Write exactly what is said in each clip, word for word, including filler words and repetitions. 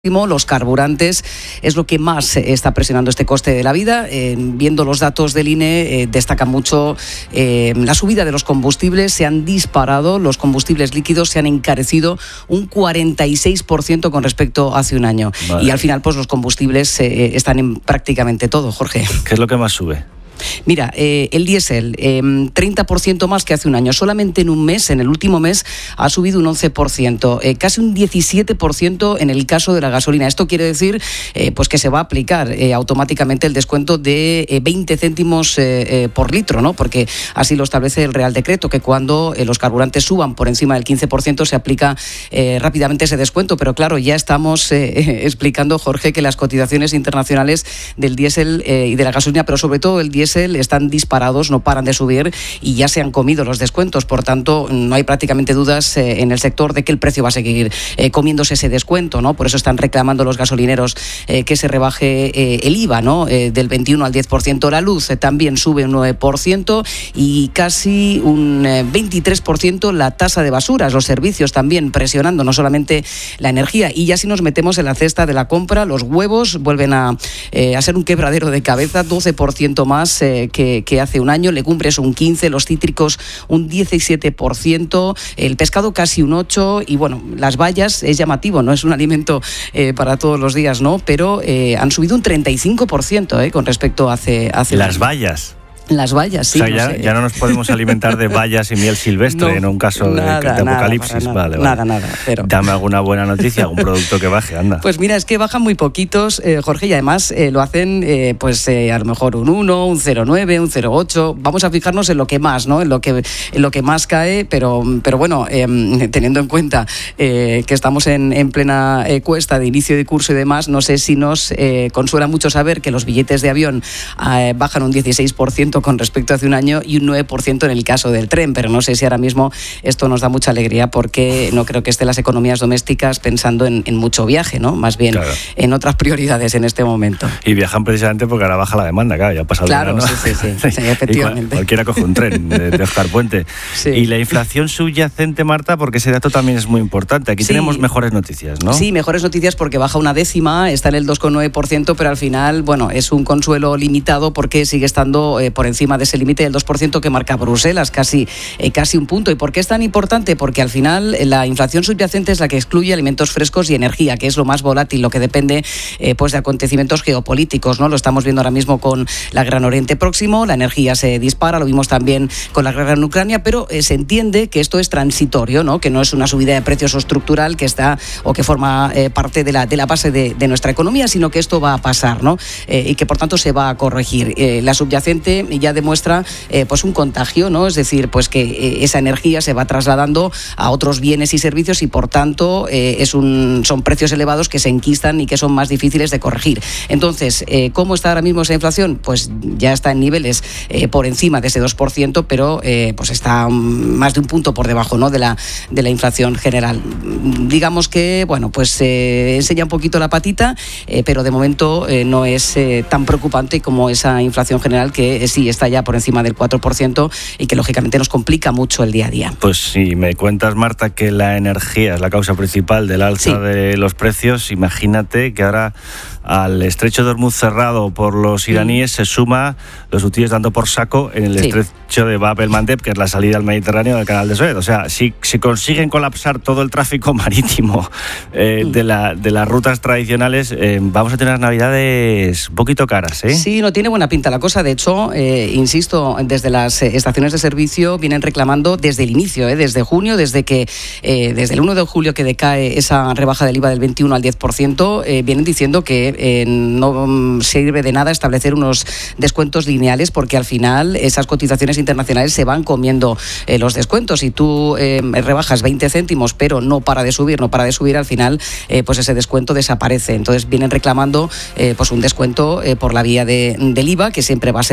Los carburantes es lo que más está presionando este coste de la vida. Eh, viendo los datos del I N E, eh, destaca mucho eh, la subida de los combustibles. Se han disparado, los combustibles líquidos se han encarecido un cuarenta y seis por ciento con respecto a hace un año. Vale. Y al final, pues los combustibles eh, están en prácticamente todo, Jorge. ¿Qué es lo que más sube? Mira, eh, el diésel, eh, treinta por ciento más que hace un año. Solamente en un mes, en el último mes, ha subido un once por ciento. Eh, casi un diecisiete por ciento en el caso de la gasolina. Esto quiere decir eh, pues que se va a aplicar eh, automáticamente el descuento de eh, veinte céntimos eh, eh, por litro, ¿no? Porque así lo establece el Real Decreto, que cuando eh, los carburantes suban por encima del quince por ciento se aplica eh, rápidamente ese descuento. Pero claro, ya estamos eh, eh, explicando, Jorge, que las cotizaciones internacionales del diésel eh, y de la gasolina, pero sobre todo el diésel, están disparados, no paran de subir y ya se han comido los descuentos. Por tanto, no hay prácticamente dudas eh, en el sector de que el precio va a seguir eh, comiéndose ese descuento, ¿no? Por eso están reclamando los gasolineros eh, que se rebaje eh, el I V A, ¿no? Eh, del veintiuno al diez por ciento. La luz eh, también sube un nueve por ciento y casi un eh, veintitrés por ciento la tasa de basuras. Los servicios también presionando, no solamente la energía. Y ya si nos metemos en la cesta de la compra, los huevos vuelven a, eh, a ser un quebradero de cabeza, doce por ciento más eh, que, que hace un año. Legumbres un quince por ciento, los cítricos un diecisiete por ciento, el pescado casi un ocho por ciento y bueno, las bayas es llamativo, no es un alimento eh, para todos los días, ¿no? Pero eh, han subido un treinta y cinco por ciento eh, con respecto a hace, hace las bayas. Las bayas, sí. O sea, ya, no sé. ya no nos podemos alimentar de bayas y miel silvestre no, en un caso nada, de, de nada, apocalipsis. Nada, vale, nada, vale. nada. Pero... Dame alguna buena noticia, algún producto que baje, anda. Pues mira, es que bajan muy poquitos, eh, Jorge, y además eh, lo hacen eh, pues eh, a lo mejor un uno, un cero coma nueve, un cero coma ocho. Vamos a fijarnos en lo que más, ¿no? En lo que, en lo que más cae, pero, pero bueno, eh, teniendo en cuenta eh, que estamos en, en plena eh, cuesta de inicio de curso y demás, no sé si nos eh, consuela mucho saber que los billetes de avión eh, bajan un dieciséis por ciento con respecto a hace un año y un nueve por ciento en el caso del tren, pero no sé si ahora mismo esto nos da mucha alegría porque no creo que estén las economías domésticas pensando en, en mucho viaje, ¿no? Más bien claro. En otras prioridades en este momento. Y viajan precisamente porque ahora baja la demanda, claro, ya ha pasado claro, el verano. sí, sí, sí, sí, efectivamente. Cual, cualquiera coge un tren de, de Oscar Puente. Sí. Y la inflación subyacente, Marta, porque ese dato también es muy importante. Aquí sí. Tenemos mejores noticias, ¿no? Sí, mejores noticias porque baja una décima, está en el dos coma nueve por ciento, pero al final, bueno, es un consuelo limitado porque sigue estando eh, por encima de ese límite del dos por ciento que marca Bruselas, casi, eh, casi un punto. ¿Y por qué es tan importante? Porque al final eh, la inflación subyacente es la que excluye alimentos frescos y energía, que es lo más volátil, lo que depende eh, pues de acontecimientos geopolíticos, ¿no? Lo estamos viendo ahora mismo con la guerra en Oriente Próximo, la energía se dispara, lo vimos también con la guerra en Ucrania, pero eh, se entiende que esto es transitorio, ¿no? Que no es una subida de precios estructural que está o que forma eh, parte de la, de la base de, de nuestra economía, sino que esto va a pasar, ¿no? Eh, y que por tanto se va a corregir. Eh, la subyacente ya demuestra eh, pues un contagio, ¿no? Es decir, pues que eh, esa energía se va trasladando a otros bienes y servicios y por tanto eh, es un, son precios elevados que se enquistan y que son más difíciles de corregir. Entonces, eh, ¿cómo está ahora mismo esa inflación? Pues ya está en niveles eh, por encima de ese dos por ciento, pero eh, pues está más de un punto por debajo, ¿no? de la, de la inflación general. Digamos que, bueno, pues eh, enseña un poquito la patita, eh, pero de momento eh, no es eh, tan preocupante como esa inflación general que eh, sí está ya por encima del cuatro por ciento y que lógicamente nos complica mucho el día a día. Pues si me cuentas, Marta, que la energía es la causa principal del alza sí. de los precios, imagínate que ahora al estrecho de Hormuz cerrado por los iraníes mm. se suma los hutíes dando por saco en el sí. estrecho de Bab el-Mandeb, que es la salida al Mediterráneo del canal de Suez. O sea, si, si consiguen colapsar todo el tráfico marítimo eh, mm. de, la, de las rutas tradicionales, eh, vamos a tener navidades un poquito caras, ¿eh? Sí, no tiene buena pinta la cosa. De hecho, eh, insisto, desde las eh, estaciones de servicio vienen reclamando desde el inicio, eh, desde junio, desde que eh, desde el uno de julio que decae esa rebaja del I V A del veintiuno al diez por ciento, eh, vienen diciendo que Eh, no sirve de nada establecer unos descuentos lineales porque al final esas cotizaciones internacionales se van comiendo eh, los descuentos. Si tú eh, rebajas veinte céntimos pero no para de subir, no para de subir, al final eh, pues ese descuento desaparece. Entonces vienen reclamando eh, pues un descuento eh, por la vía de, del I V A que siempre va a ser proporcional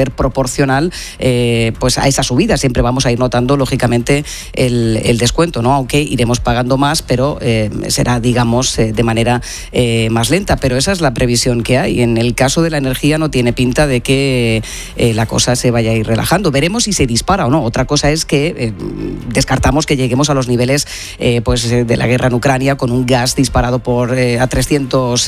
proporcional eh, pues a esa subida. Siempre vamos a ir notando, lógicamente, el, el descuento, ¿no? Aunque iremos pagando más, pero eh, será, digamos, eh, de manera eh, más lenta. Pero esa es la previsión que hay. En el caso de la energía no tiene pinta de que eh, la cosa se vaya a ir relajando. Veremos si se dispara o no. Otra cosa es que eh, descartamos que lleguemos a los niveles eh, pues de la guerra en Ucrania con un gas disparado por eh, a trescientos